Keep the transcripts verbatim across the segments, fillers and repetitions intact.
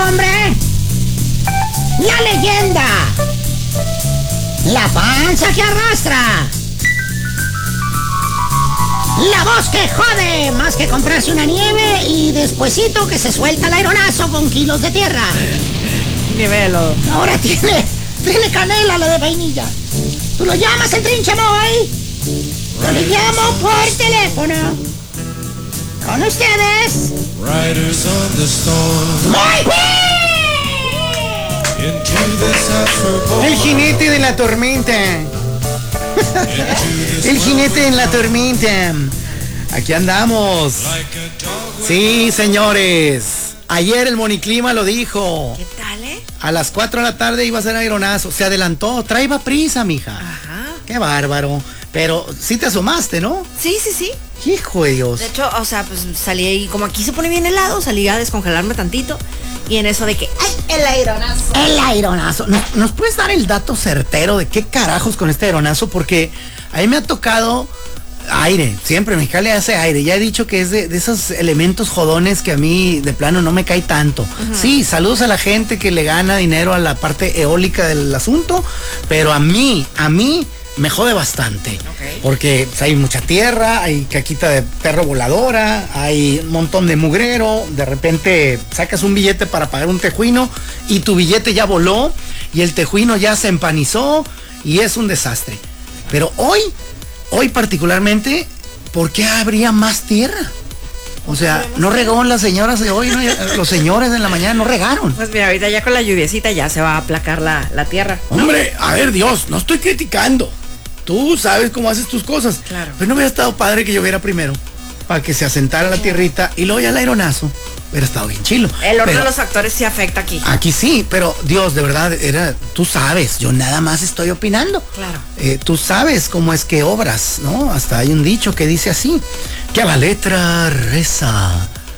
hombre? La leyenda. La panza que arrastra. La voz que jode más que comprarse una nieve y despuesito que se suelta el aeronazo con kilos de tierra. Nivelo. Ahora tiene, tiene canela la de vainilla. ¿Tú lo llamas el trinche boy? Yo le llamo por teléfono. Con ustedes. Riders on the storm. El jinete de la tormenta. El jinete en la tormenta. Aquí andamos. Sí, señores. Ayer el Moniclima lo dijo. ¿Qué tal, eh? A las cuatro de la tarde iba a ser aeronazo. Se adelantó. Traía prisa, mija. Ajá. Qué bárbaro. Pero sí te asomaste, ¿no? Sí, sí, sí. Hijo de Dios. De hecho, o sea, pues salí ahí, como aquí se pone bien helado, salí a descongelarme tantito. Y en eso de que, ¡ay, el aeronazo! El aeronazo. ¿Nos, ¿Nos puedes dar el dato certero de qué carajos con este aeronazo? Porque a mí me ha tocado aire. Siempre Mexicali hace aire. Ya he dicho que es de, de esos elementos jodones que a mí de plano no me cae tanto. Uh-huh. Sí, saludos a la gente que le gana dinero a la parte eólica del asunto. Pero a mí, a mí... me jode bastante, okay. Porque pues, hay mucha tierra, hay caquita de perro voladora, hay un montón de mugrero, de repente sacas un billete para pagar un tejuino y tu billete ya voló y el tejuino ya se empanizó y es un desastre. Pero hoy, hoy particularmente, ¿por qué habría más tierra? O sea, no regó las señoras de hoy, ¿no? Los señores de la mañana no regaron. Pues mira, ahorita ya con la lluviecita ya se va a aplacar la, la tierra. Hombre, a ver, Dios, no estoy criticando. Tú sabes cómo haces tus cosas. Claro. Pero no hubiera estado padre que lloviera primero, para que se asentara la tierrita y luego ya el aeronazo. Hubiera estado bien chilo. El orden pero, de los factores sí afecta aquí. Aquí sí, pero Dios, de verdad, era, tú sabes, yo nada más estoy opinando. Claro. Eh, tú sabes cómo es que obras, ¿no? Hasta hay un dicho que dice así, que a la letra reza,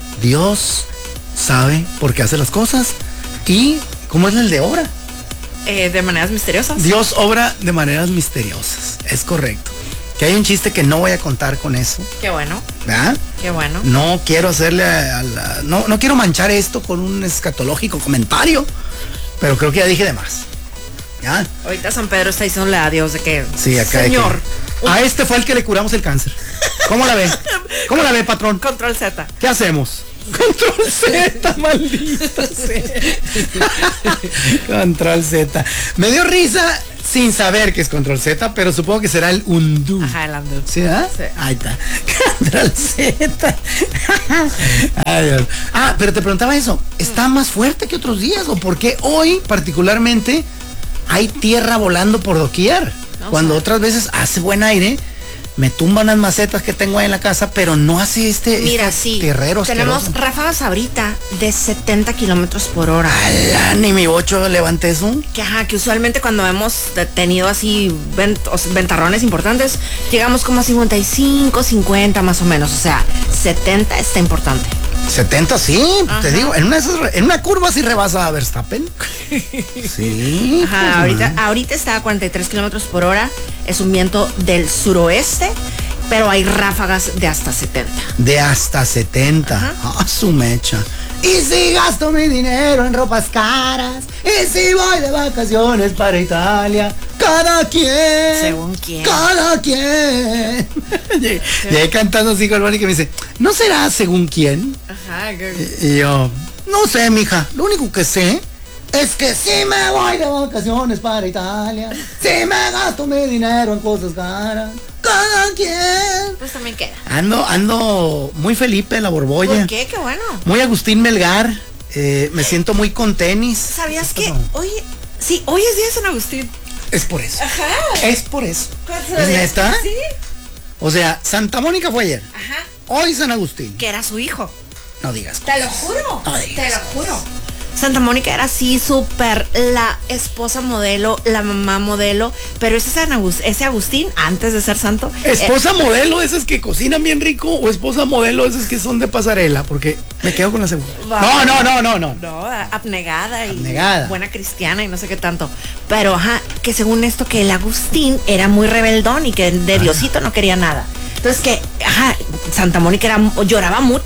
Dios sabe por qué hace las cosas. Y, ¿cómo es el de obra? Eh, de maneras misteriosas. Dios obra de maneras misteriosas, es correcto. Que hay un chiste que no voy a contar con eso. Qué bueno. ¿Verdad? Qué bueno. No quiero hacerle a, a la... No, no quiero manchar esto con un escatológico comentario, pero creo que ya dije de más. ¿Ya? Ahorita San Pedro está diciéndole a Dios de que... Sí, acá Señor. Que, a este fue el que le curamos el cáncer. ¿Cómo la ve? ¿Cómo la ve, patrón? Control Z. ¿Qué hacemos? Control Z, maldita sea. Control Z. Me dio risa sin saber que es Control Z, pero supongo que será el undú. Ajá, el undú. ¿Sí, ah? Sí. Ahí está. Control Z. Ay, Dios. Ah, pero te preguntaba eso. ¿Está más fuerte que otros días? ¿O por qué hoy particularmente hay tierra volando por doquier? No, cuando otras veces hace buen aire, me tumban las macetas que tengo ahí en la casa, pero no hace este, Mira, este sí, terrero tenemos asqueroso. Ráfagas ahorita de setenta kilómetros por hora. ¡Ala! Ni mi bocho levante eso. Que ajá, que usualmente cuando hemos tenido así vent, o sea, ventarrones importantes, llegamos como a cincuenta y cinco, cincuenta más o menos. O sea, setenta está importante. setenta, sí, ajá. Te digo, en una, en una curva sí rebasa a Verstappen. Sí. Ajá, pues, ahorita, no. ahorita está a cuarenta y tres kilómetros por hora. Es un viento del suroeste, pero hay ráfagas de hasta setenta. De hasta setenta. Ah, su mecha. Y si gasto mi dinero en ropas caras, y si voy de vacaciones para Italia, cada quien. Según quién. Cada quien. Llegué, sí. Llegué cantando así con el que me dice, ¿no será según quién? Ajá. Que... Y, y yo, no sé, mija, lo único que sé es que si me voy de vacaciones para Italia, si me gasto mi dinero en cosas caras, cada quien. Pues también queda. Ando, ando muy Felipe la Borbolla. ¿Por qué? Qué bueno. Muy Agustín Melgar. Eh, me siento muy con tenis. ¿Sabías que hoy, sí, hoy es día de San Agustín? Es por eso. Ajá. Es por eso. ¿Es neta? Sí. O sea, Santa Mónica fue ayer. Ajá. Hoy San Agustín. Que era su hijo. No digas. Te lo juro. No digas. Te lo juro. Santa Mónica era así súper la esposa modelo, la mamá modelo, pero ese, San Agust- ese Agustín, antes de ser santo... ¿Esposa eh, modelo esas que cocinan bien rico o esposa modelo esas que son de pasarela? Porque me quedo con la segunda. No, no, no, no, no. No, abnegada y abnegada. Buena cristiana y no sé qué tanto. Pero, ajá, que según esto que el Agustín era muy rebeldón y que de Diosito no quería nada. Entonces que, ajá, Santa Mónica era, lloraba mucho.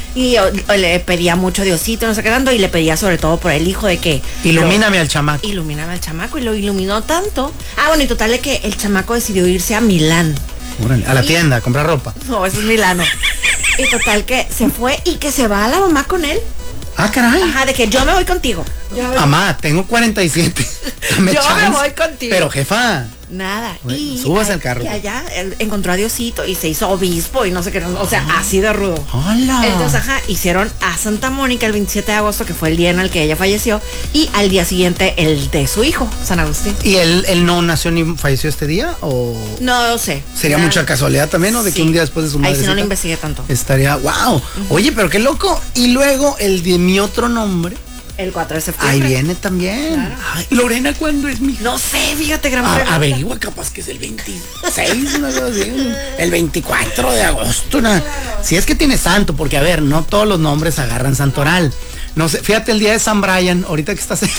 Y yo, yo le pedía mucho a Diosito, no sé qué tanto, y le pedía sobre todo por el hijo de que... Ilumíname al chamaco. Ilumíname al chamaco, y lo iluminó tanto. Ah, bueno, y total de que el chamaco decidió irse a Milán. Órale, a la Y- tienda, a comprar ropa. No, eso es Milano. Y total que se fue y que se va a la mamá con él. Ah, caray. Ajá, de que yo me voy contigo. Yo me voy- Mamá, tengo cuarenta y siete. Dame Yo me chance. voy contigo. Pero jefa, Nada. Bueno, y súbase a- al carro. Y allá él encontró a Diosito y se hizo obispo y no sé qué. O sea, así de rudo. hola. Entonces, ajá, hicieron a Santa Mónica el veintisiete de agosto, que fue el día en el que ella falleció, y al día siguiente el de su hijo, San Agustín. ¿Y él, él no nació ni falleció este día? ¿O No sé. sería Ya- mucha casualidad también, ¿no? De que Sí. un día después de su Ahí madre. sí no lo investigué tanto. Estaría, wow. Oye, pero qué loco. Y luego el de mi otro nombre, El cuatro de septiembre. ahí viene también. Claro. Ay, Lorena, ¿cuándo es mi hija? No sé, fíjate, gran A- pregunta. averigua, capaz que es el veintiséis, una cosa así, el veinticuatro de agosto. Una. Si es que tiene santo, porque a ver, no todos los nombres agarran santoral. No sé, fíjate el día de San Brian, ahorita que estás.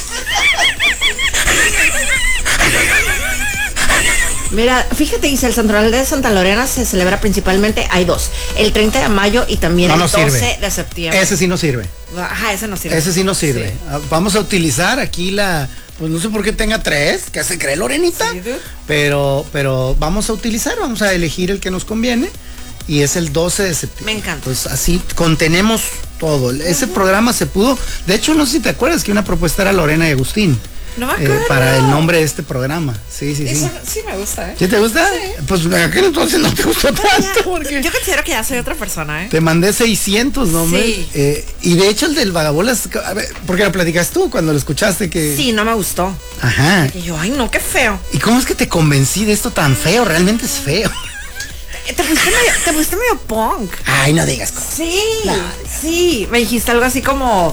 Mira, fíjate, dice, el santoral de Santa Lorena se celebra principalmente, hay dos, el treinta de mayo y también No el nos doce sirve. de septiembre. Ese sí no sirve. Ajá, ese no sirve. Ese sí no sirve. Sí. Ah, Vamos a utilizar aquí la. Pues no sé por qué tenga tres, que se cree Lorenita. Sí, dude. pero, pero vamos a utilizar, vamos a elegir el que nos conviene. Y es el doce de septiembre. Me encanta. Pues así contenemos todo. Ese programa se pudo. De hecho, no sé si te acuerdas que una propuesta era Lorena y Agustín. No me eh, acuerdo. para el nombre de este programa. Sí, sí, sí. Eso sí me gusta, ¿eh? ¿Sí te gusta? Pues en aquel entonces no te gustó Pero ya, tanto porque yo considero que ya soy otra persona, ¿eh? te mandé seiscientos nombres. Sí. eh, y de hecho el del Vagabolas, a ver, porque lo platicas tú cuando lo escuchaste que. Sí, no me gustó. Ajá. Y yo, ay, no, qué feo. ¿Y cómo es que te convencí de esto tan feo? Realmente es feo. Eh, Te pusiste medio, te pusiste medio punk. Ay, no digas cosas. Sí, sí. Me dijiste algo así como...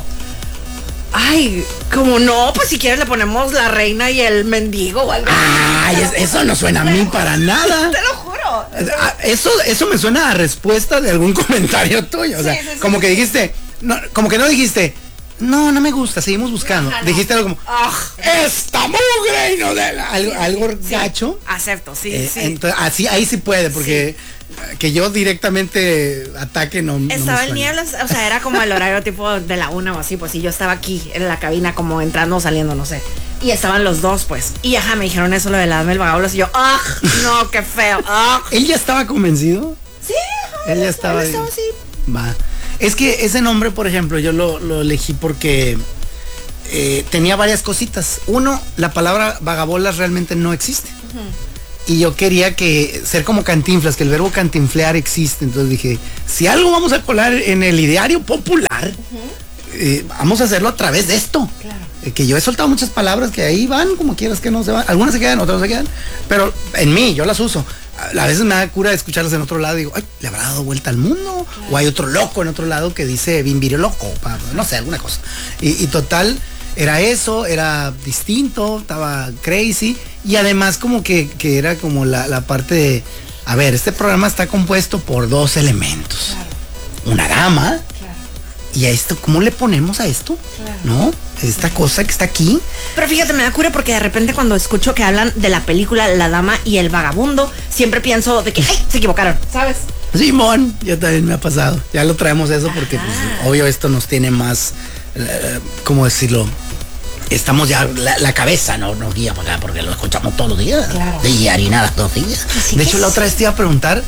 Ay, como no, pues si quieres le ponemos la reina y el mendigo o algo. Ay, es- eso no suena a mí para nada. Te lo juro. Ah, Eso, eso me suena a respuesta de algún comentario tuyo. O sea, Sí, sí, sí. como que dijiste, no, como que no dijiste, no, no me gusta, seguimos buscando. Ajá, no. Dijiste algo como, Ah, esta mugre y no de la-". algo, algo gacho. acepto, sí, Eh, sí. entonces, así, ahí sí puede, porque que yo directamente ataque no. no Estaba me el suena. nieblas, o sea, era como el horario tipo de la una o así, pues, y yo estaba aquí en la cabina como entrando o saliendo, no sé. Y estaban los dos, pues. Y ajá, me dijeron eso, lo de la dama del vagabundo, y yo, ¡ah! No, qué feo, ¡ah! ¿Él ya estaba convencido? Sí, ajá, Él ya estaba él ahí. estaba así. Va. Es que ese nombre, por ejemplo, yo lo, lo elegí porque eh, tenía varias cositas. Uno, la palabra vagabolas realmente no existe. Y yo quería que ser como Cantinflas, que el verbo cantinflear existe. Entonces dije, si algo vamos a colar en el ideario popular, eh, vamos a hacerlo a través de esto. Claro. Eh, que yo he soltado muchas palabras que ahí van, como quieras que no se van. Algunas se quedan, otras no se quedan. Pero en mí, yo las uso. A a veces me da cura escucharlas en otro lado y digo, ay, ¿le habrá dado vuelta al mundo? O hay otro loco en otro lado que dice bimbiro loco, pa- no sé, alguna cosa. Y, y total, era eso, era distinto, estaba crazy. Y además como que, que era como la, la parte de, a ver, este programa está compuesto por dos elementos. Una dama. ¿Y a esto cómo le ponemos a esto? Claro. ¿No? Esta cosa que está aquí. Pero fíjate, me da cura porque de repente cuando escucho que hablan de la película La Dama y el Vagabundo, siempre pienso de que, ¡ay! Se equivocaron, ¿sabes? Simón, ya también me ha pasado. Ya lo traemos eso porque, pues, Ajá. obvio, esto nos tiene más, eh, ¿cómo decirlo? Estamos ya, la, la cabeza no nos guía para acá porque lo escuchamos todos los días. Claro. De harinadas todos los días. Sí, De que hecho, la sí. otra vez te iba a preguntar,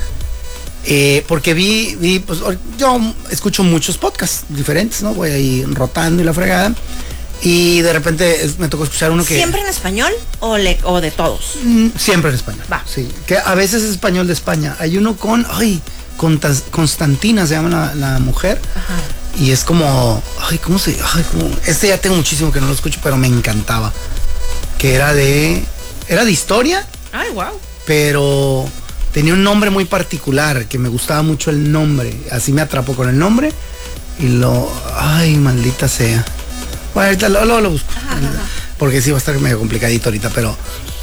eh, porque vi, vi, pues, or- yo escucho muchos podcasts diferentes, ¿no? Voy ahí rotando y la fregada. Y de repente es- me tocó escuchar uno que... ¿Siempre en español o, le, o de todos? Mm, Siempre en español. Va. Sí. Que a veces es español de España. Hay uno con, ay, Contas- Constantina se llama la, la mujer. Ajá. Y es como, ay, ¿cómo se? Ay, como, este ya tengo muchísimo que no lo escucho, pero me encantaba. Que era de, era de historia, Ay, wow. pero tenía un nombre muy particular, que me gustaba mucho el nombre. Así me atrapó con el nombre. Y lo, ay, maldita sea. Bueno, ahorita lo, lo, lo busco. Porque sí va a estar medio complicadito ahorita, pero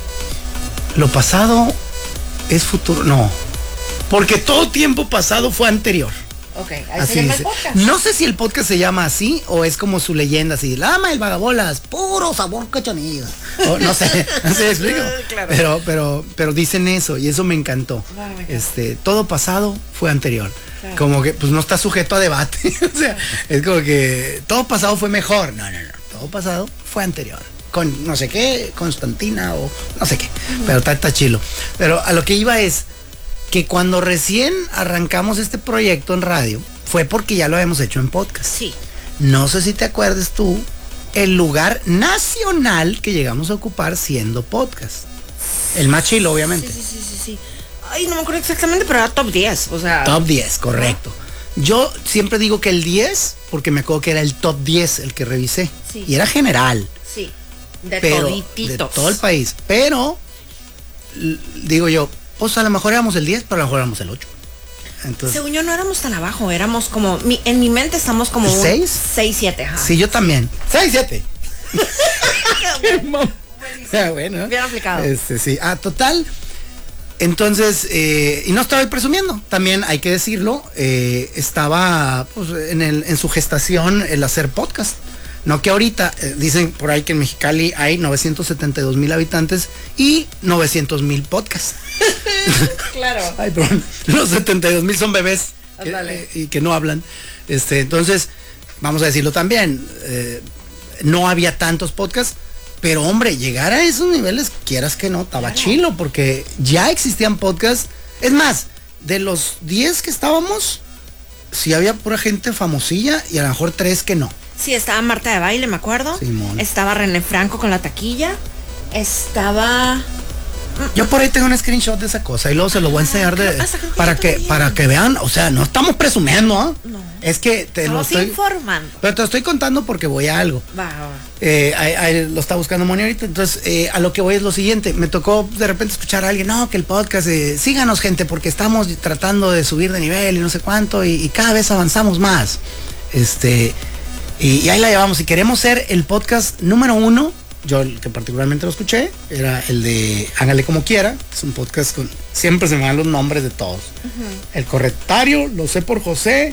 lo pasado es futuro. No. Porque todo tiempo pasado fue anterior. Ok, ahí Así se llama dice. el podcast. No sé si el podcast se llama así o es como su leyenda así. La dama del vagabolas, puro sabor cachanilla. O no sé, no sé, explico. Claro. Pero, pero, pero dicen eso y eso me encantó. Claro, me encanta. Este, todo pasado fue anterior. Claro. Como que pues no está sujeto a debate. O sea, es como que todo pasado fue mejor. No, no, no. Todo pasado fue anterior. Con no sé qué, Constantina o no sé qué. Uh-huh. Pero está, está chilo. Pero a lo que iba es que cuando recién arrancamos este proyecto en radio, fue porque ya lo habíamos hecho en podcast. Sí. No sé si te acuerdas tú, el lugar nacional que llegamos a ocupar siendo podcast. El más chilo, obviamente. Sí, sí, sí, sí, sí. Ay, no me acuerdo exactamente, pero era top diez, o sea. Top diez, correcto. ¿No? Yo siempre digo que el diez, porque me acuerdo que era el top diez el que revisé. Sí. Y era general. Sí. De pero, todititos. de todo el país. Pero, l- digo yo, pues a lo mejor éramos el diez, pero a lo mejor éramos el ocho. Entonces, según yo no éramos tan abajo, éramos como, mi, en mi mente estamos como un ¿seis? seis, siete, ajá. Sí, yo también. seis, siete. Ah, bueno. Bien aplicado. Este, sí. Ah, total. Entonces, eh, y no estaba presumiendo, también hay que decirlo, eh, estaba pues, en, el, en su gestación el hacer podcast. No que ahorita, eh, dicen por ahí que en Mexicali hay novecientos setenta y dos mil habitantes y novecientos mil podcasts. Claro. Ay, perdón, los setenta y dos mil son bebés que, Ándale. eh, y que no hablan. Este, entonces, vamos a decirlo también, eh, no había tantos podcasts. Pero hombre, llegar a esos niveles, quieras que no, estaba Claro. chilo, porque ya existían podcasts. Es más, de los diez que estábamos, sí había pura gente famosilla y a lo mejor tres que no. Sí, estaba Marta de Baile, me acuerdo. Simón. Estaba René Franco con la taquilla. Estaba... Yo por ahí tengo un screenshot de esa cosa y luego se lo voy a enseñar de, creo- hasta creo que para yo que también. para que vean, o sea, no estamos presumiendo, ¿ah? No. Es que te lo Estamos estoy informando. pero te lo estoy contando porque voy a algo. Va, va, va. Eh, ahí, ahí lo está buscando Moni ahorita. Entonces, eh, a lo que voy es lo siguiente. Me tocó de repente escuchar a alguien, no, que el podcast, eh, síganos gente, porque estamos tratando de subir de nivel y no sé cuánto, y, y cada vez avanzamos más. Este, y, y ahí la llevamos. Y queremos ser el podcast número uno. Yo el que particularmente lo escuché, era el de Hágale Como Quiera. Es un podcast con, siempre se me dan los nombres de todos. Uh-huh. El Correctario, lo sé por José.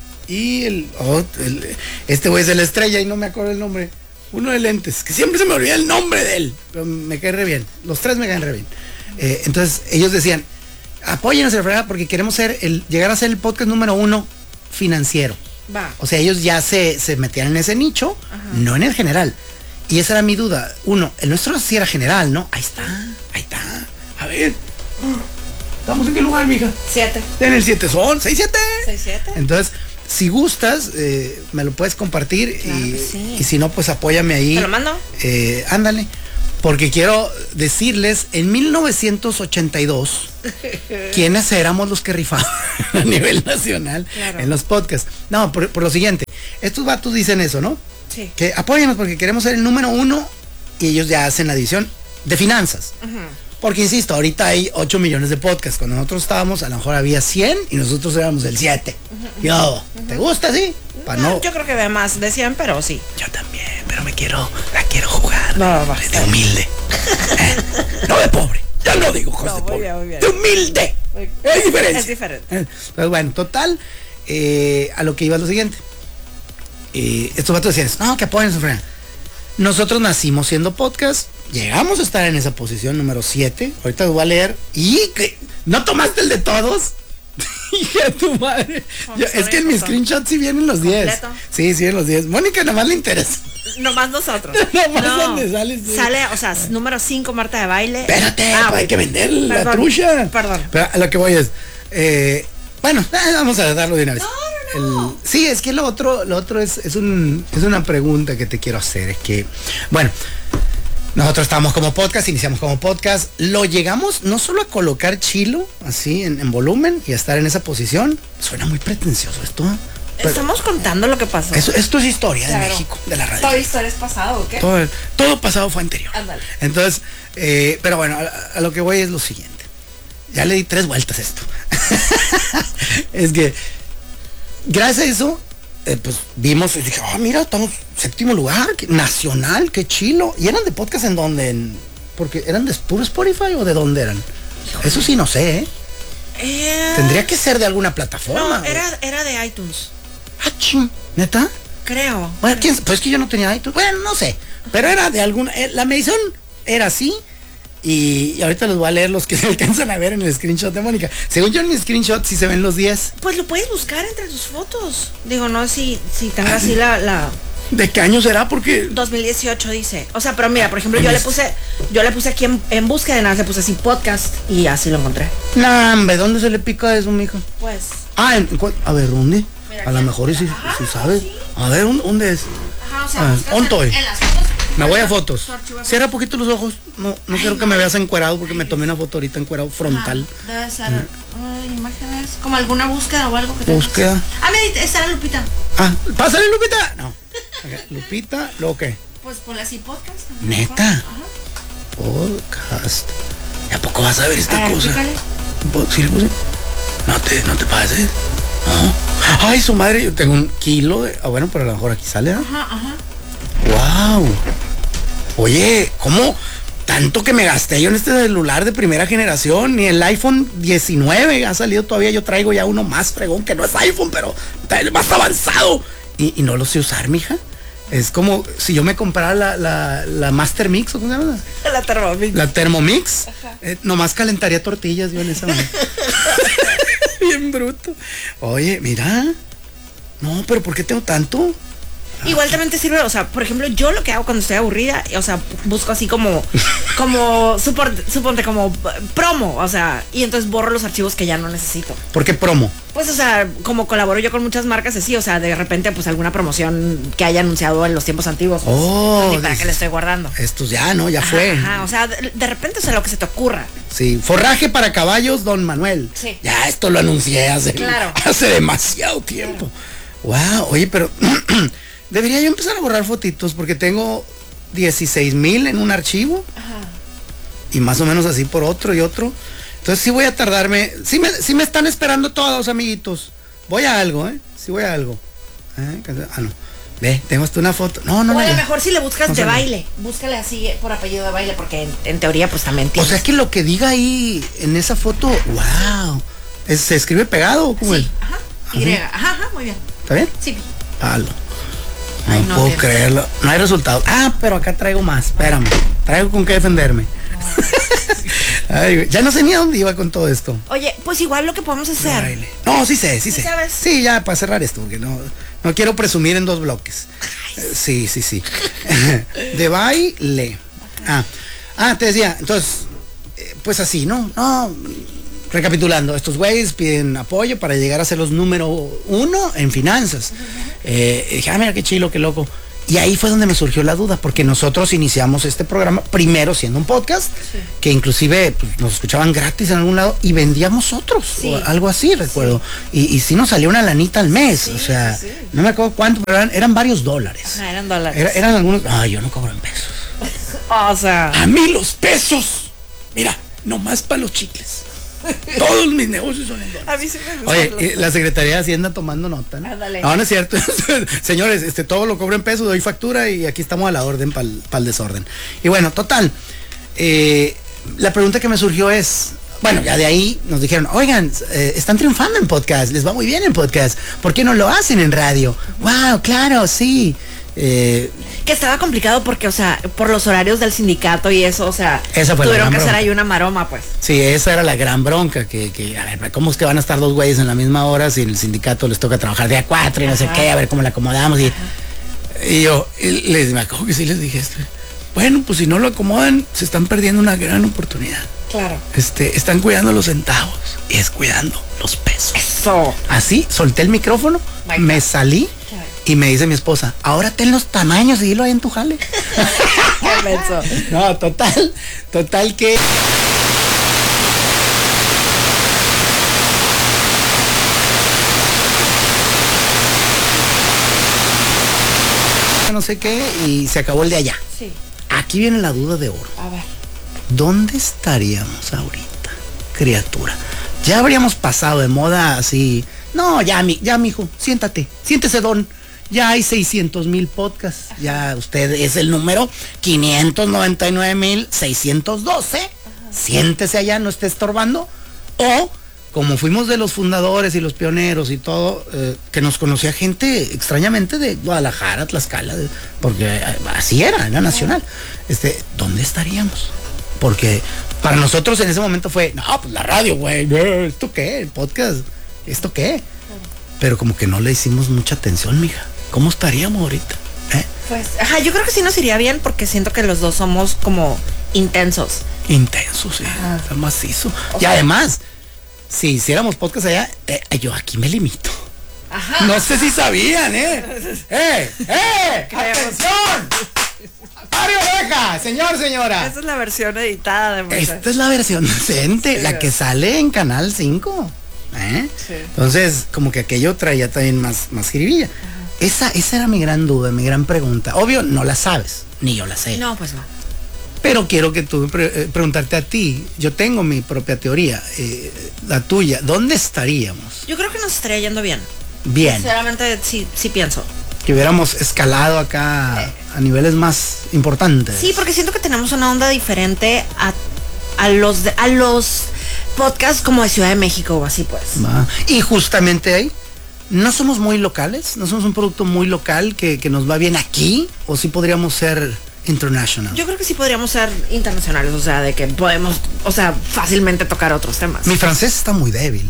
Y el, oh, el este güey es de la estrella y no me acuerdo el nombre. Uno de lentes, que siempre se me olvida el nombre de él, pero me cae re bien. Los tres me caen re bien. Eh, entonces ellos decían, apóyenos a la fregada porque queremos ser el, llegar a ser el podcast número uno financiero. Va. O sea, ellos ya se, se metían en ese nicho, ajá, no en el general. Y esa era mi duda. Uno, el nuestro sí era general, ¿no? Ahí está, ahí está. A ver. ¿Estamos en qué lugar, mija? Siete. En el siete son, seis, siete. Seis, siete. Entonces, si gustas, eh, me lo puedes compartir. Claro y, que sí. y si no, pues apóyame ahí. ¿Te lo mando? Eh, ándale. Porque quiero decirles, en mil novecientos ochenta y dos, ¿quiénes éramos los que rifaban a nivel nacional, claro, en los podcasts? No, por, por lo siguiente, estos vatos dicen eso, ¿no? Sí. Que apóyanos porque queremos ser el número uno y ellos ya hacen la división de finanzas. Uh-huh. Porque insisto, ahorita hay ocho millones de podcasts. Cuando nosotros estábamos, a lo mejor había cien y nosotros éramos el siete. Uh-huh. Yo, uh-huh. ¿Te gusta así? No, no... Yo creo que ve más de cien, pero sí. Yo también, pero me quiero, la quiero jugar. No, va, de humilde. ¿Eh? No de pobre. Ya no digo cosas no, de muy pobre. Bien, muy bien. De humilde. Muy... Es diferente. Es diferente. Pues bueno, total, eh, a lo que iba lo siguiente. Eh, estos vatos decían, no, que apoyen su frena. Nosotros nacimos siendo podcast, llegamos a estar en esa posición número siete. Ahorita voy a leer. ¿Y que no tomaste el de todos? Hija de tu madre. Yo, es que en mis screenshots sí vienen los diez. Sí, sí vienen los diez. Mónica nada más le interesa. Nomás nosotros. Nomás no, donde sale. Sí. Sale, o sea, número cinco, Marta de Baile. Espérate, ah, pues hay que vender perdón, la trucha. Perdón. Pero a lo que voy es, eh, bueno, vamos a darlo de una vez. No, no, no. El, sí, es que lo otro, lo otro es, es, un, es una pregunta que te quiero hacer. Es que, bueno, nosotros estábamos como podcast, iniciamos como podcast, lo llegamos no solo a colocar chilo, así, en, en volumen y a estar en esa posición. Suena muy pretencioso esto. Pero estamos contando lo que pasó. Eso, esto es historia, claro, de México, de la radio. Todo historia es pasado, ¿o qué? Todo, todo pasado fue anterior. Ándale. Entonces, eh, pero bueno, a, a lo que voy es lo siguiente. Ya le di tres vueltas a esto. Es que, gracias a eso, eh, pues vimos y dije, ah, oh, mira, estamos séptimo lugar, que, nacional, qué chilo. ¿Y eran de podcast en dónde? En, porque ¿eran de puro Spotify o de dónde eran? Híjole. Eso sí no sé, ¿eh? Eh, Tendría que ser de alguna plataforma. No, era, era de iTunes. Ah, ching, ¿neta? Creo. Bueno, ¿quién? Pues es que yo no tenía iTunes. Bueno, no sé. Pero era de alguna. Eh, la medición era así. Y, y ahorita les voy a leer los que se alcanzan a ver en el screenshot de Mónica. Según yo en mi screenshot sí se ven los diez. Pues lo puedes buscar entre tus fotos. Digo, no si, si tenga así la, la... ¿De qué año será? Porque... dos mil dieciocho dice. O sea, pero mira, por ejemplo, yo le puse, yo le puse aquí en, en búsqueda de nada, le puse así podcast y así lo encontré. Nah, hombre, ¿dónde se le pica eso, mijo? Pues. Ah, en, cu- a ver, ¿dónde? Mira, A lo aquí. mejor y si, Ajá, si sabes. sí. A ver, ¿dónde, dónde es? Ajá, o sea, Ah, buscas ¿dónde estoy? en, en las fotos. Me voy a fotos. Su archivo de Cierra poquito los ojos. No, no quiero que me veas encuerado porque me tomé una foto ahorita encuerado frontal. Ajá, debe ser. Ay, imágenes. Como alguna búsqueda o algo que tengas. Búsqueda. Ah, mira, está la Lupita. Ah, pásale, Lupita. No. Ok, Lupita, ¿luego qué? Pues ponle así podcast. ¿Neta? Ajá. Podcast. ¿Y a poco vas a ver esta A ver, cosa? pícale. Po- ¿Sí le puse? No te, no te pases. No. Ay, su madre, yo tengo un kilo de. Ah, bueno, pero a lo mejor aquí sale, ¿eh? Ajá, ajá. Wow. Oye, ¿cómo tanto que me gasté yo en este celular de primera generación? Ni el iPhone diecinueve ha salido todavía. Yo traigo ya uno más fregón que no es iPhone, pero está más avanzado. Y, y no lo sé usar, mija. Es como si yo me comprara la, la, la Master Mix, ¿o cómo se llama? La Thermomix. La Thermomix. Eh, nomás calentaría tortillas yo en esa manera. Bien bruto. Oye, mira. No, pero ¿por qué tengo tanto? Igual también te sirve, o sea, por ejemplo, yo lo que hago cuando estoy aburrida, o sea, busco así como, como, suponte, suponte como promo, o sea, y entonces borro los archivos que ya no necesito. ¿Por qué promo? Pues, o sea, como colaboro yo con muchas marcas, así, o sea, de repente, pues alguna promoción que haya anunciado en los tiempos antiguos. Pues, Oh, ni para dices, qué le estoy guardando. Estos ya, ¿no? Ya Ajá, fue. Ajá, o sea, de, de repente, o sea, lo que se te ocurra. Sí, forraje para caballos, don Manuel. Sí. Ya esto lo anuncié hace, Claro. hace demasiado tiempo. Wow, oye, pero debería yo empezar a borrar fotitos porque tengo dieciséis mil en un archivo. Ajá. Y más o menos así por otro y otro. Entonces sí voy a tardarme. Sí me, sí me están esperando todos, amiguitos. Voy a algo, ¿eh? Sí voy a algo. ¿Eh? Ah, no. Ve, tengo hasta una foto. No, no, O no. a lo ya. mejor si le buscas No de sé. baile, búscale así por apellido de baile, porque en, en teoría, pues también O tienes. sea que lo que diga ahí en esa foto, wow. ¿Es- ¿Se escribe pegado o cómo Sí, es? ajá. Y, ajá, ajá, muy bien. ¿Está bien? Sí. Palo. No, Ay, no puedo tienes. creerlo. No hay resultado. Ah, pero acá traigo más. Espérame. Traigo con qué defenderme. Ay, güey, ya no sé ni a dónde iba con todo esto. Oye, pues igual lo que podemos hacer. Baile. No, sí sé, sí ¿Sí sé. sabes? Sí, ya para cerrar esto, porque no, no quiero presumir en dos bloques. Eh, Sí, sí, sí. De baile. Ah, ah, te decía, entonces, eh, pues así, ¿no? No, recapitulando, estos güeyes piden apoyo para llegar a ser los número uno en finanzas. Eh, dije, ah, mira qué chilo, qué loco. Y ahí fue donde me surgió la duda, porque nosotros iniciamos este programa primero siendo un podcast, Sí. que inclusive pues, nos escuchaban gratis en algún lado y vendíamos otros, Sí. o algo así, recuerdo. Y, y sí nos salía una lanita al mes, Sí, o sea, sí. no me acuerdo cuánto, pero eran, eran varios dólares. Ajá, eran dólares. Era- eran algunos, ay, yo no cobro en pesos. O sea, A mí los pesos, mira, nomás para los chicles. Todos mis negocios son en dólares. a mí sí me gusta. Oye, eh, la Secretaría de Hacienda tomando nota, ¿no? Ándale. No, no es cierto. Señores, este, todo lo cobro en pesos, doy factura y aquí estamos a la orden para el desorden. Y bueno, total. eh, la pregunta que me surgió es, bueno, ya de ahí nos dijeron, oigan, eh, están triunfando en podcast, les va muy bien en podcast, ¿por qué no lo hacen en radio? Wow, claro, sí. Eh, que estaba complicado porque, o sea, por los horarios del sindicato y eso, o sea, Esa fue la tuvieron gran que hacer bronca. ahí una maroma, pues. Sí, esa era la gran bronca, que, que, a ver, ¿cómo es que van a estar dos güeyes en la misma hora si en el sindicato les toca trabajar de a cuatro y no sé Ajá. qué, a ver cómo la acomodamos? Y, y yo, y les, me acuerdo que sí les dije esto. Bueno, pues si no lo acomodan, se están perdiendo una gran oportunidad. Claro. Este, están cuidando los centavos y es cuidando los pesos. Eso. Así, solté el micrófono, My me God. salí Claro. y me dice mi esposa, ahora ten los tamaños y dilo ahí en tu jale. Qué menso. No, total, total que... no sé qué y se acabó el de allá. Sí. Aquí viene la duda de oro. A ver. ¿Dónde estaríamos ahorita, criatura? Ya habríamos pasado de moda así. No, ya, mi, ya, mijo, siéntate, siéntese, don. Ya hay seiscientos mil podcasts. Ya usted es el número quinientos noventa y nueve mil seiscientos doce. Siéntese allá, no esté estorbando. O como fuimos de los fundadores y los pioneros y todo, eh, que nos conocía gente extrañamente de Guadalajara, Tlaxcala, de, porque eh, así era, era nacional. Este, ¿dónde estaríamos? Porque para nosotros en ese momento fue, no, pues la radio, güey, ¿esto qué? ¿El podcast? ¿Esto qué? Pero como que no le hicimos mucha atención, mija. ¿Cómo estaríamos ahorita? ¿Eh? Pues, ajá, yo creo que sí nos iría bien porque siento que los dos somos como intensos. Intensos, sí, ah. macizo. O y sea, además, si hiciéramos podcast allá, eh, yo aquí me limito. Ajá. No sé si sabían, ¿eh? ¡Eh! ¡Eh! ¡Atención! ¡Mario Oreja! Señor, señora. Esta es la versión editada de Moisés. Esta es la versión decente, sí, la que sale en Canal cinco. ¿Eh? Sí. Entonces, como que aquello traía también más, más jiribilla. Esa, esa era mi gran duda, mi gran pregunta. Obvio, no la sabes, ni yo la sé. No, pues no. Pero quiero que tú pre eh, preguntarte a ti. Yo tengo mi propia teoría, eh, la tuya. ¿Dónde estaríamos? Yo creo que nos estaría yendo bien. Bien. Sinceramente, sí, sí pienso. Que hubiéramos escalado acá eh. a niveles más importantes. Sí, porque siento que tenemos una onda diferente a, a los de, a los podcasts como de Ciudad de México o así, pues. Va. Y justamente ahí, no somos muy locales, no somos un producto muy local que, que nos va bien aquí, o sí podríamos ser international. Yo creo que sí podríamos ser internacionales, o sea, de que podemos, o sea, fácilmente tocar otros temas. Mi francés está muy débil.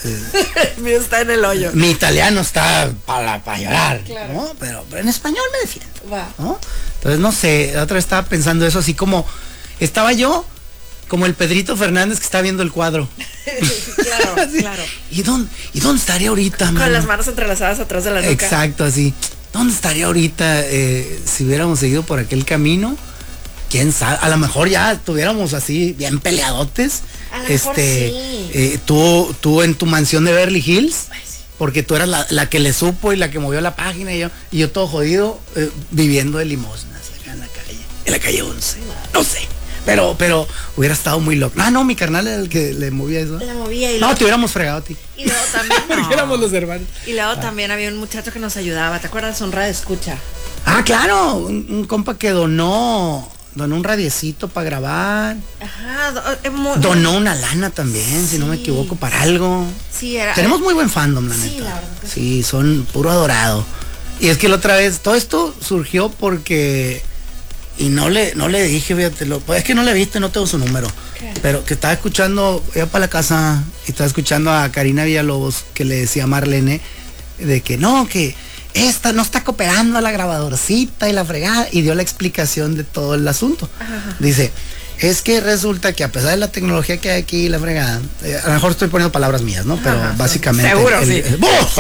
El mío está en el hoyo. Mi italiano está para pa llorar, claro. ¿No? Pero, pero en español me defiendo. Va. ¿No? Entonces, no sé, la otra vez estaba pensando eso, así como estaba yo, como el Pedrito Fernández que está viendo el cuadro. Claro, así. Claro. ¿Y dónde, ¿Y dónde estaría ahorita, Con man? las manos entrelazadas atrás de la nuca. Exacto, así. ¿Dónde estaría ahorita eh, si hubiéramos seguido por aquel camino? ¿Quién sabe? A lo mejor ya estuviéramos así bien peleadotes. A lo este, mejor sí. eh, tú, tú en tu mansión de Beverly Hills, porque tú eras la, la que le supo y la que movió la página y yo, y yo todo jodido eh, viviendo de limosnas acá en la calle, en la calle once. No sé. Pero, pero hubiera estado muy loco. Ah, no, mi carnal era el que le movía eso. Le movía y No, luego... te hubiéramos fregado a ti. Y luego también. No. Porque éramos los hermanos. Y luego ah. también había un muchacho que nos ayudaba. ¿Te acuerdas? Un radio escucha. Ah, claro. Un, un compa que donó. Donó un radiecito para grabar. Ajá. Do, eh, muy, donó una lana también, sí. Si no me equivoco, para algo. Sí, era. Tenemos muy buen fandom, la sí, neta. La verdad que sí, sí, son puro adorado. Y es que la otra vez, todo esto surgió porque. Y no le, no le dije, fíjate, lo, es que no le viste, no tengo su número. ¿Qué? Pero que estaba escuchando, iba para la casa y estaba escuchando a Karina Villalobos que le decía a Marlene de que no, que esta no está cooperando a la grabadorcita y la fregada, y dio la explicación de todo el asunto. Ajá. Dice, es que resulta que a pesar de la tecnología que hay aquí, la fregada, eh, a lo mejor estoy poniendo palabras mías, ¿no? Pero ajá, básicamente. Seguro, el, sí. El,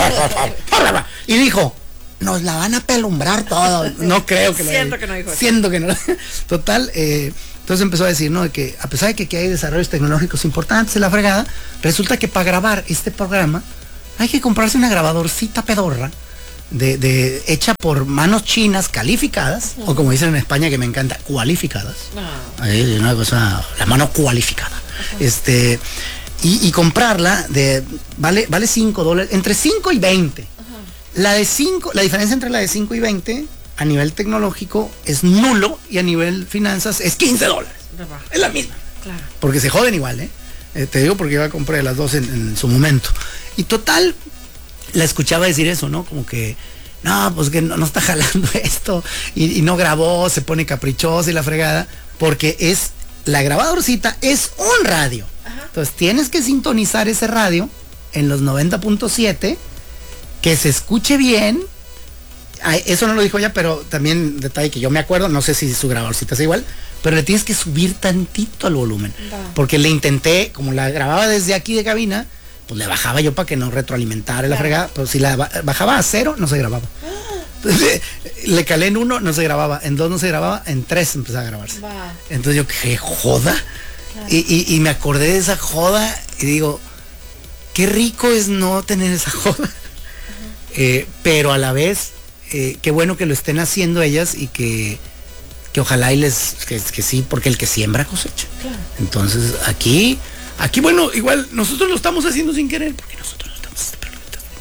el, y dijo, nos la van a pelumbrar todo. No creo que lo Siento que no dijo eso. Siento que no. Total, eh, entonces empezó a decir, ¿no? De que a pesar de que aquí hay desarrollos tecnológicos importantes en la fregada, resulta que para grabar este programa hay que comprarse una grabadorcita pedorra de, de hecha por manos chinas calificadas, uh-huh. o como dicen en España, que me encanta, cualificadas. Uh-huh. Ahí, una cosa, la mano cualificada. Uh-huh. Este, y, y comprarla de vale, vale cinco dólares, entre cinco y veinte. La de cinco, la diferencia entre la de cinco y veinte a nivel tecnológico es nulo y a nivel finanzas es quince dólares. Es la misma. Claro. Porque se joden igual, ¿eh? eh te digo porque iba a comprar las dos en, en su momento. Y total, la escuchaba decir eso, ¿no? Como que, no, pues que no, no está jalando esto y, y no grabó, se pone caprichosa y la fregada, porque es, la grabadorcita es un radio. Ajá. Entonces tienes que sintonizar ese radio en los noventa punto siete, que se escuche bien. Ay, eso no lo dijo ella, pero también detalle que yo me acuerdo, no sé si su grabadorcita es igual, pero le tienes que subir tantito al volumen. No. Porque le intenté, como la grababa desde aquí de cabina, pues le bajaba yo para que no retroalimentara la claro. fregada, pero si la bajaba a cero, no se grababa. Entonces, le calé en uno, no se grababa, en dos no se grababa, en tres empezaba a grabarse. Va. Entonces yo, ¿qué joda? Claro. Y, y, y me acordé de esa joda y digo, qué rico es no tener esa joda. Eh, pero a la vez, eh, qué bueno que lo estén haciendo ellas y que, que ojalá y les, que, que sí, porque el que siembra cosecha. Claro. Entonces aquí, aquí bueno, igual nosotros lo estamos haciendo sin querer, porque nosotros lo estamos haciendo.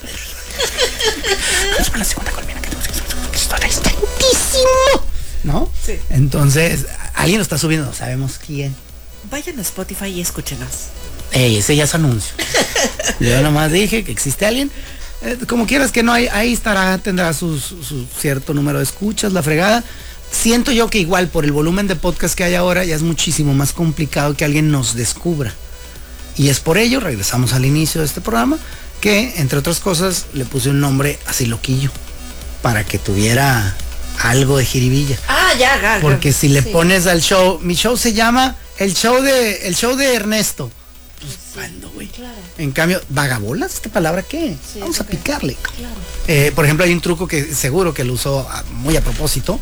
Es la segunda colmena que tenemos que está tantísimo, ¿no? Sí. Entonces, alguien lo está subiendo, no sabemos quién. Vayan a Spotify y escúchenos. Ey, ese ya es anuncio. Yo nomás dije que existe alguien. Eh, como quieras que no, ahí, ahí estará, tendrá su, su, su cierto número de escuchas, la fregada. Siento yo que igual por el volumen de podcast que hay ahora ya es muchísimo más complicado que alguien nos descubra. Y es por ello, regresamos al inicio de este programa, que entre otras cosas le puse un nombre así loquillo, para que tuviera algo de jiribilla. Ah, ya, ya. Porque si le sí. pones al show, mi show se llama el show de, el show de Ernesto. Pues, sí, ¿cuándo, güey? Claro. En cambio, ¿vagabolas? ¿Esta palabra qué? Sí, Vamos okay. a picarle. Claro. Eh, por ejemplo, hay un truco que seguro que lo usó muy a propósito,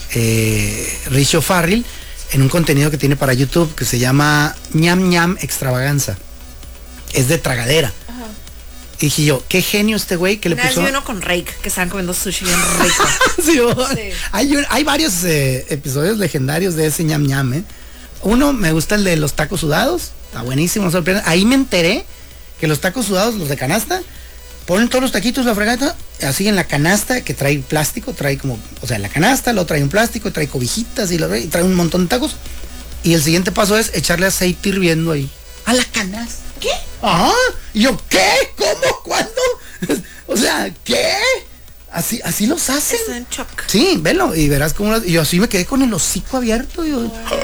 eh, Richo Farrell, en un contenido que tiene para YouTube que se llama ñam ñam extravaganza. Es de tragadera. Ajá. Y dije yo, qué genio este güey que le Una puso. vez vi uno con Rake, que estaban comiendo sushi bien rico. sí, sí. Hay, un, hay varios eh, episodios legendarios de ese ñam ñam, ¿eh? Uno, me gusta el de los tacos sudados. Está buenísimo, sorprende. Ahí me enteré que los tacos sudados, los de canasta, ponen todos los taquitos, la fregata, así en la canasta que trae plástico, trae como, o sea, la canasta, lo trae un plástico, trae cobijitas y, lo, y trae un montón de tacos. Y el siguiente paso es echarle aceite hirviendo ahí. A la canasta. ¿Qué? Ajá. Y yo, ¿qué? ¿Cómo? ¿Cuándo? O sea, ¿qué? Así, así los hacen. Estoy en shock. Sí, velo y verás cómo. Y yo así me quedé con el hocico abierto. Y yo, oh.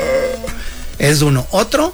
Es uno. Otro,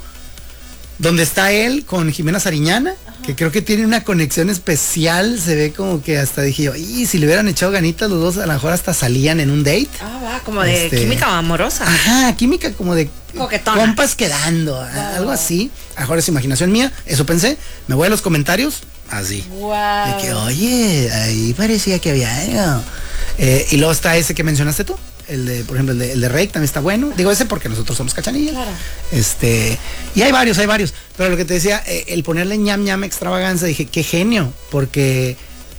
donde está él con Jimena Sariñana, ajá, que creo que tiene una conexión especial. Se ve como que hasta dije yo, y si le hubieran echado ganitas los dos, a lo mejor hasta salían en un date. Ah, va, como de este, química amorosa. Ajá, química como de coquetona, compas quedando, wow, algo así. A lo mejor es imaginación mía, eso pensé. Me voy a los comentarios, así. Wow. De que, oye, ahí parecía que había algo. Eh, y luego está ese que mencionaste tú. El de, por ejemplo, el de, el de Rake también está bueno. Digo ese porque nosotros somos cachanillas. Claro. Este, y hay varios, hay varios. Pero lo que te decía, eh, el ponerle ñam ñam extravaganza, dije, qué genio. Porque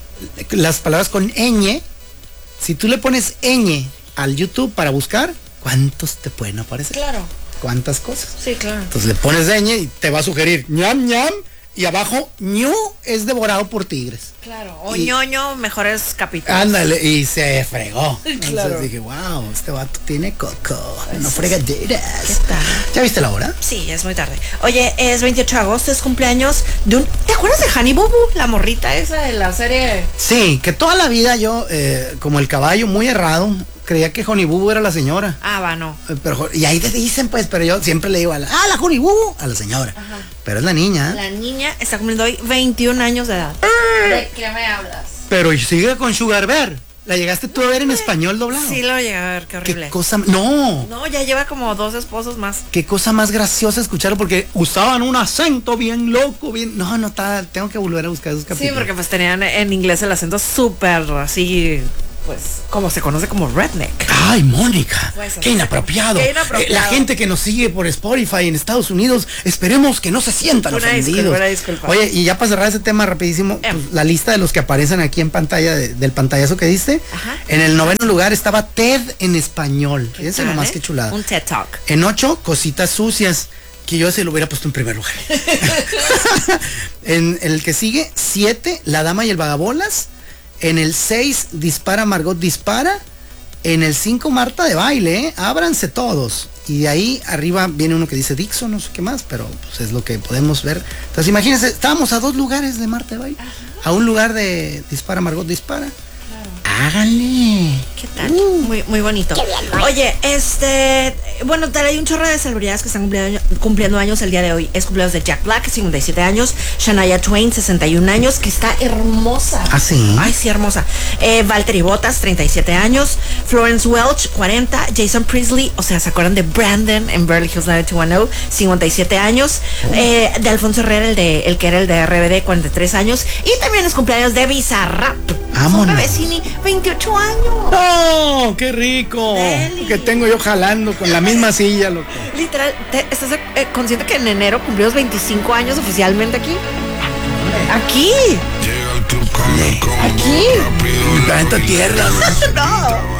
las palabras con ñ, si tú le pones ñ al YouTube para buscar, ¿cuántos te pueden aparecer? Claro. ¿Cuántas cosas? Sí, claro. Entonces le pones ñ y te va a sugerir ñam ñam. Y abajo, ñu es devorado por tigres. Claro, o y, ñoño, mejores capítulos. Ándale, y se fregó. Claro. Entonces dije, wow, este vato tiene coco, pues no fregaderas. ¿Qué tal? ¿Ya viste la hora? Sí, es muy tarde. Oye, es veintiocho de agosto, es cumpleaños de un... ¿Te acuerdas de Honey Boo Boo? La morrita esa de la serie. Sí, que toda la vida yo, eh, como el caballo muy errado, creía que Honey Boo Boo era la señora. Ah, va, no. Eh, pero, y ahí te dicen, pues, pero yo siempre le digo a la, ah, la Honey Boo Boo, a la señora. Ajá. Pero es la niña. La niña está cumpliendo hoy veintiún años de edad. ¿De qué me hablas? Pero y sigue con Sugar Bear. ¿La llegaste tú a ver en español doblado? Sí, lo llegué a ver, qué horrible. Qué cosa, no. No, ya lleva como dos esposos más. Qué cosa más graciosa escucharlo porque usaban un acento bien loco, bien. No, no, está, tengo que volver a buscar esos capítulos. Sí, porque pues tenían en inglés el acento súper así, pues, como se conoce como redneck. Ay, Mónica, pues, qué inapropiado. Qué inapropiado. Eh, la gente que nos sigue por Spotify en Estados Unidos, esperemos que no se sientan una ofendidos. Disculpa, una disculpa. Oye, y ya para cerrar ese tema rapidísimo, eh. pues, la lista de los que aparecen aquí en pantalla, de, del pantallazo que diste. Ajá. En el noveno lugar estaba Ted en español. Fíjense nomás, eh? Qué chulada. Un TED Talk. En ocho, Cositas Sucias, que yo se lo hubiera puesto en primer lugar. En el que sigue, siete, La Dama y el Vagabolas. En el seis, Dispara Margot Dispara. En el cinco, Marta de Baile, ¿eh? Ábranse todos. Y de ahí arriba viene uno que dice Dixon, no sé qué más, pero pues es lo que podemos ver. Entonces imagínense, estábamos a dos lugares de Marta de Baile. Ajá. A un lugar de Dispara Margot Dispara. Háganle. ¿Qué tal? Uh, muy, muy bonito. Oye, este, bueno, hay un chorro de celebridades que están cumpliendo, cumpliendo años el día de hoy. Es cumpleaños de Jack Black, cincuenta y siete años, Shania Twain, sesenta y un años, que está hermosa. ¿Ah, sí? Ay, sí, hermosa. Eh, Valtteri Bottas, treinta y siete años, Florence Welch, cuarenta, Jason Priestley, o sea, ¿se acuerdan de Brandon en Beverly Hills nueve dos uno cero? cincuenta y siete años, eh, de Alfonso Herrera, el de el que era el de R B D, cuarenta y tres años, y también es cumpleaños de Bizarrap. Vámonos. Vecini, veintiocho años. ¡Oh, qué rico! Deli. Que tengo yo jalando con la misma silla, loco. Literal, ¿te, ¿estás eh, consciente que en enero cumplimos veinticinco años oficialmente aquí? Aquí. Llega el club con el combo Aquí. rápido. Planeta Tierra. No.